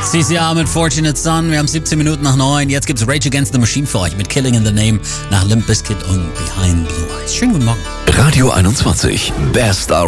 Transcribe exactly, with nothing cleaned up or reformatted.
C C R mit Fortunate Son. Wir haben siebzehn Minuten nach neun. Jetzt gibt's Rage Against the Machine für euch mit Killing in the Name nach Limp Bizkit und Behind Blue Eyes. Schönen guten Morgen. Radio einundzwanzig, Best